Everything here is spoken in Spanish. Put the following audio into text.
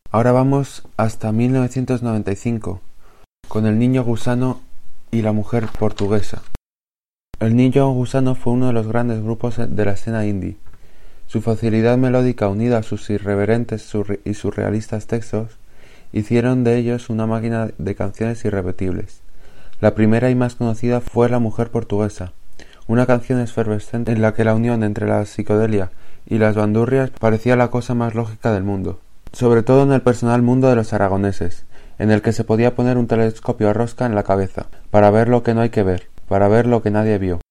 Ahora vamos hasta 1995, con El niño gusano y La mujer portuguesa. El niño gusano fue uno de los grandes grupos de la escena indie. Su facilidad melódica unida a sus irreverentes y surrealistas textos hicieron de ellos una máquina de canciones irrepetibles. La primera y más conocida fue La mujer portuguesa, una canción efervescente en la que la unión entre la psicodelia y las bandurrias parecía la cosa más lógica del mundo, sobre todo en el personal mundo de los aragoneses, en el que se podía poner un telescopio a rosca en la cabeza, para ver lo que no hay que ver, para ver lo que nadie vio.